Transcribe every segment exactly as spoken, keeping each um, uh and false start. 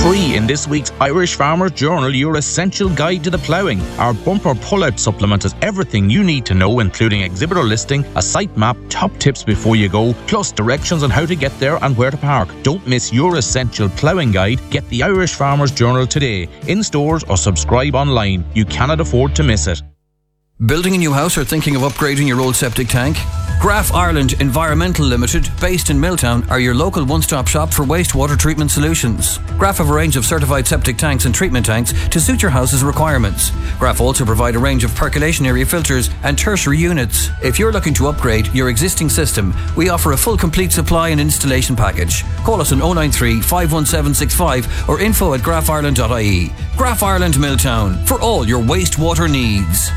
Free in this week's Irish Farmer's Journal, your essential guide to the ploughing. Our bumper pull-out supplement has everything you need to know, including exhibitor listing, a site map, top tips before you go, plus directions on how to get there and where to park. Don't miss your essential ploughing guide. Get the Irish Farmer's Journal today, in stores or subscribe online. You cannot afford to miss it. Building a new house or thinking of upgrading your old septic tank? Graf Ireland Environmental Limited, based in Milltown, are your local one-stop shop for wastewater treatment solutions. Graf have a range of certified septic tanks and treatment tanks to suit your house's requirements. Graf also provide a range of percolation area filters and tertiary units. If you're looking to upgrade your existing system, we offer a full complete supply and installation package. Call us on oh nine three, five one seven six five or info at graf ireland dot I E. Graf Ireland Milltown, for all your wastewater needs.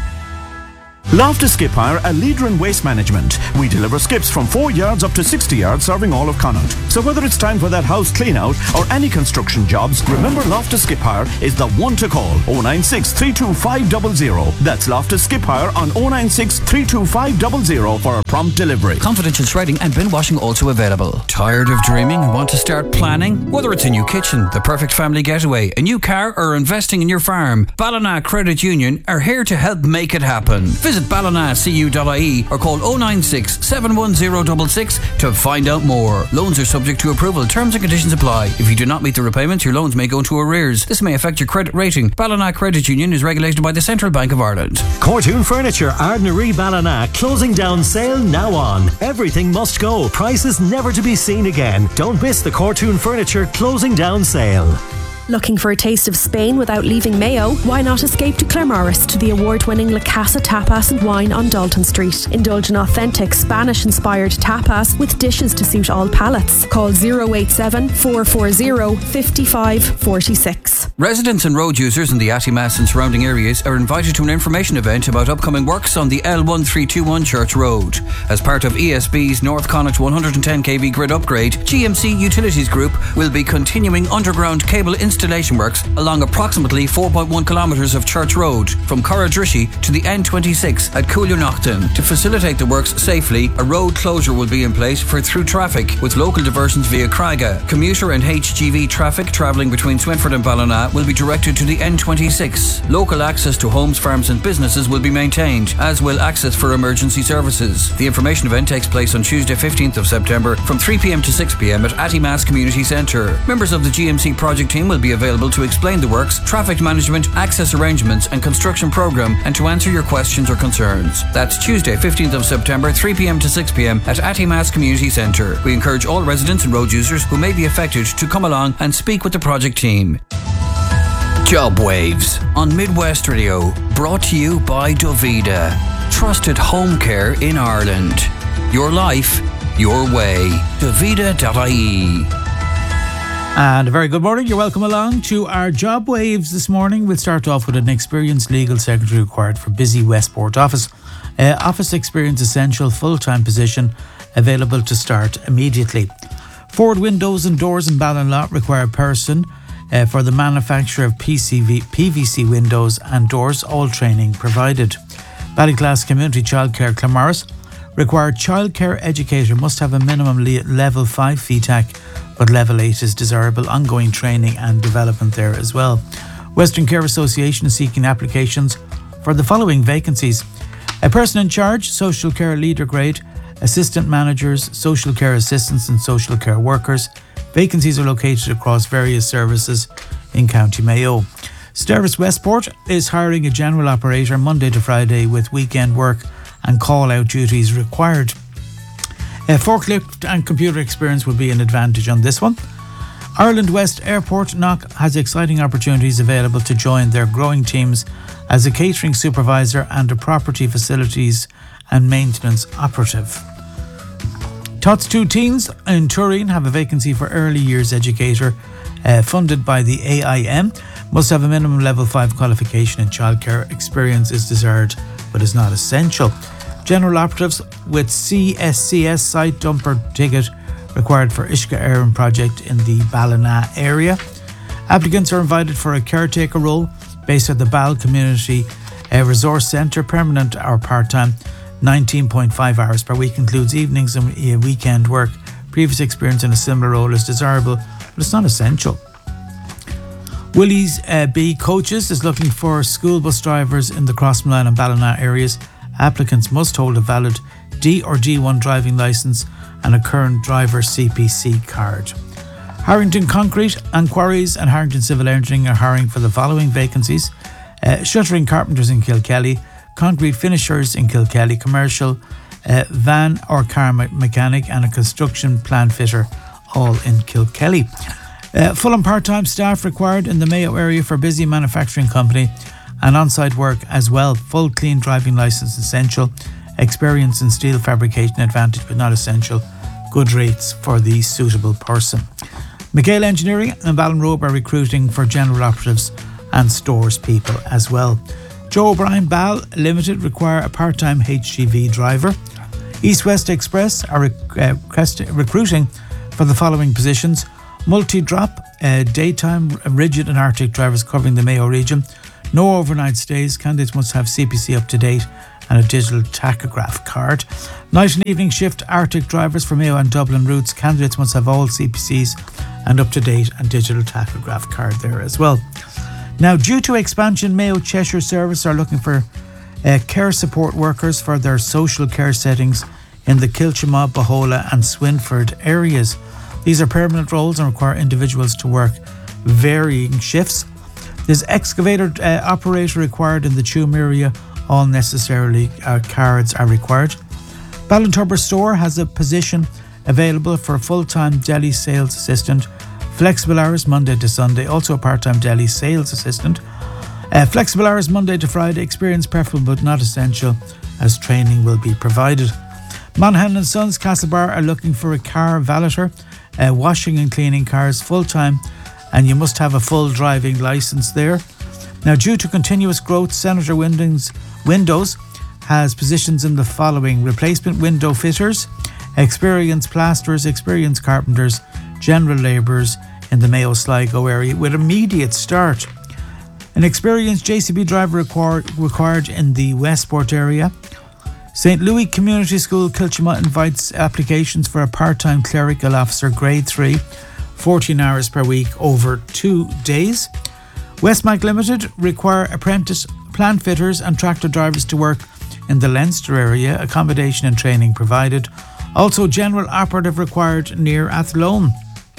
Loftus Skip Hire, a leader in waste management. We deliver skips from four yards up to sixty yards, serving all of Connaught. So whether it's time for that house clean out or any construction jobs, remember Loftus Skip Hire is the one to call. oh nine six, three two five zero zero. That's Loftus Skip Hire on oh nine six, three two five zero zero for a prompt delivery. Confidential shredding and bin washing also available. Tired of dreaming and want to start planning? Whether it's a new kitchen, the perfect family getaway, a new car, or investing in your farm, Ballina Credit Union are here to help make it happen. Visit ballina c u dot I E or call oh nine six, seven one zero six six to find out more. Loans are subject to approval. Terms and conditions apply. If you do not meet the repayments, your loans may go into arrears. This may affect your credit rating. Ballina Credit Union is regulated by the Central Bank of Ireland. Cortoon Furniture, Ardnaree Ballina, closing down sale now on. Everything must go. Prices never to be seen again. Don't miss the Cortoon Furniture closing down sale. Looking for a taste of Spain without leaving Mayo? Why not escape to Claremorris to the award-winning La Casa Tapas and Wine on Dalton Street. Indulge in authentic Spanish-inspired tapas with dishes to suit all palates. Call oh eight seven, four four zero, five five four six. Residents and road users in the Attimas and surrounding areas are invited to an information event about upcoming works on the L one three two one Church Road. As part of E S B's North Connaught one hundred ten k V grid upgrade, G M C Utilities Group will be continuing underground cable installation installation works along approximately four point one kilometres of Church Road from Corradrishy to the N twenty-six at Coolunachton. To facilitate the works safely, a road closure will be in place for through traffic with local diversions via Craiga. Commuter and H G V traffic travelling between Swinford and Ballina will be directed to the N twenty-six. Local access to homes, farms and businesses will be maintained, as will access for emergency services. The information event takes place on Tuesday fifteenth of September from three p m to six p m at Attimas Community Centre. Members of the G M C project team will be available to explain the works, traffic management, access arrangements and construction programme and to answer your questions or concerns. That's Tuesday fifteenth of September, three p m to six p m at Attimas Community Centre. We encourage all residents and road users who may be affected to come along and speak with the project team. Job Waves on Midwest Radio, brought to you by Dovida. Trusted home care in Ireland. Your life, your way. Dovida dot I E. And a very good morning. You're welcome along to our Job Waves this morning. We'll start off with an experienced legal secretary required for busy Westport office. Uh, office experience essential, full-time position, available to start immediately. Ford Windows and Doors in Ballinlough require a person uh, for the manufacture of P C V, P V C windows and doors, all training provided. Ballyclass Community Childcare Claremorris required childcare educator, must have a minimum le- level five F E T A C, but level eight is desirable. Ongoing training and development there as well. Western Care Association is seeking applications for the following vacancies: a person in charge, social care leader grade, assistant managers, social care assistants and social care workers. Vacancies are located across various services in County Mayo. Service Westport is hiring a general operator Monday to Friday with weekend work and call-out duties required. A forklift and computer experience will be an advantage on this one. Ireland West Airport Knock has exciting opportunities available to join their growing teams as a catering supervisor and a property facilities and maintenance operative. Tots two Teens in Turin have a vacancy for early years educator uh, funded by the A I M. Must have a minimum level five qualification in childcare. Experience is desired but is not essential. General operatives with C S C S site dumper ticket required for Ishka Airn project in the Ballina area. Applicants are invited for a caretaker role based at the Ball Community uh, Resource Centre, permanent or part-time, nineteen point five hours per week, includes evenings and uh, weekend work. Previous experience in a similar role is desirable, but it's not essential. Willie's uh, B Coaches is looking for school bus drivers in the Crossmline and Ballina areas. Applicants must hold a valid D or G one driving licence and a current driver C P C card. Harrington Concrete and Quarries and Harrington Civil Engineering are hiring for the following vacancies. Uh, shuttering carpenters in Kilkelly, concrete finishers in Kilkelly, commercial uh, van or car me- mechanic and a construction plant fitter, all in Kilkelly. Uh, full and part-time staff required in the Mayo area for busy manufacturing company and on-site work as well. Full clean driving licence essential. Experience in steel fabrication advantage but not essential. Good rates for the suitable person. McGill Engineering and Ballinrobe are recruiting for general operatives and stores people as well. Joe O'Brien Ball Limited require a part-time H G V driver. East West Express are rec- uh, recruiting for the following positions. Multi-drop, uh, daytime rigid and Arctic drivers covering the Mayo region. No overnight stays. Candidates must have C P C up to date and a digital tachograph card. Night and evening shift Arctic drivers for Mayo and Dublin routes. Candidates must have all C P Cs and up to date and digital tachograph card there as well. Now, due to expansion, Mayo Cheshire Service are looking for uh, care support workers for their social care settings in the Kilchima, Bahola and Swinford areas. These are permanent roles and require individuals to work varying shifts. There's excavator uh, operator required in the Tuam area. All necessarily uh, cards are required. Ballintubber Store has a position available for a full-time deli sales assistant. Flexible hours Monday to Sunday. Also a part-time deli sales assistant. Uh, flexible hours Monday to Friday. Experience preferable but not essential, as training will be provided. Monaghan and Sons Castlebar are looking for a car valeter. Uh, washing and cleaning cars full-time, and you must have a full driving licence there. Now, due to continuous growth, Senator Windows, Windows has positions in the following: replacement window fitters, experienced plasterers, experienced carpenters, general labourers in the Mayo Sligo area with immediate start. An experienced J C B driver required, required in the Westport area. Saint Louis Community School Kilchima invites applications for a part-time clerical officer grade three, fourteen hours per week over two days. Westmac Limited require apprentice plant fitters and tractor drivers to work in the Leinster area, accommodation and training provided. Also general operative required near Athlone.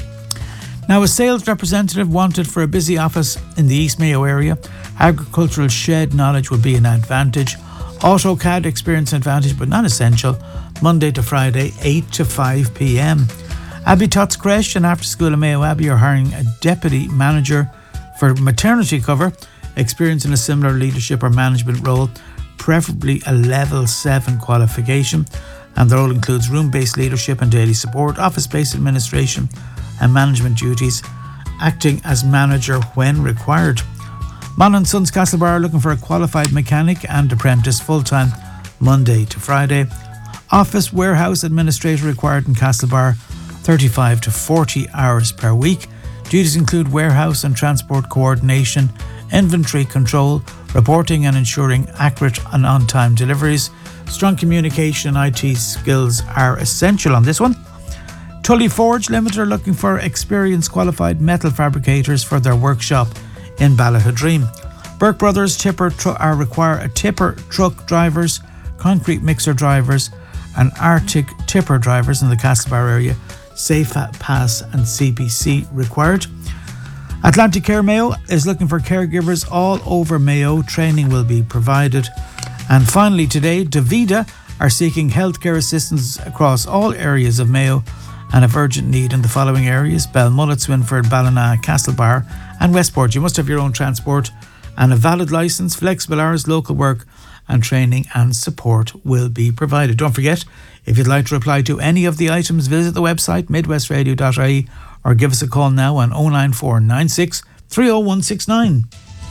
Now, a sales representative wanted for a busy office in the East Mayo area. Agricultural shed knowledge would be an advantage. AutoCAD experience advantage but not essential. Monday to Friday, eight to five p.m. Abbey Tots Creche and After School in Mayo Abbey are hiring a deputy manager for maternity cover. Experience in a similar leadership or management role, preferably a level seven qualification. And the role includes room-based leadership and daily support, office-based administration and management duties, acting as manager when required. Mon and Sons Castlebar are looking for a qualified mechanic and apprentice full-time Monday to Friday. Office warehouse administrator required in Castlebar, thirty-five to forty hours per week. Duties include warehouse and transport coordination, inventory control, reporting and ensuring accurate and on-time deliveries. Strong communication and I T skills are essential on this one. Tully Forge Limited are looking for experienced qualified metal fabricators for their workshop in Ballahadream. Burke Brothers Tipper tr- are require a tipper truck drivers, concrete mixer drivers and Arctic tipper drivers in the Castlebar area. Safe Pass and C B C required. Atlantic Care Mayo is looking for caregivers all over Mayo. Training will be provided. And finally today, Davida are seeking healthcare assistance across all areas of Mayo and have urgent need in the following areas: Belmullet, Swinford, Ballina, Castlebar and Westport. You must have your own transport and a valid licence. Flexible hours, local work and training and support will be provided. Don't forget, if you'd like to reply to any of the items, visit the website midwest radio dot I E or give us a call now on oh nine four nine six three oh one six nine.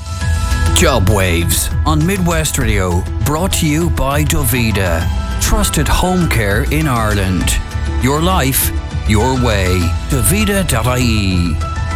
Job Waves on Midwest Radio, brought to you by Davida. Trusted home care in Ireland. Your life, your way. Davida dot I E.